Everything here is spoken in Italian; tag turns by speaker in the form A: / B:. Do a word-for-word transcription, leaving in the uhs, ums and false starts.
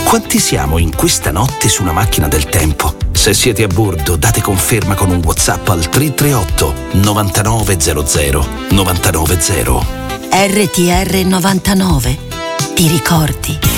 A: Quanti siamo in questa notte su una macchina del tempo? Se siete a bordo, date conferma con un WhatsApp al tre tre otto novantanove zero zero novantanove zero.
B: R T R novantanove. Ti ricordi?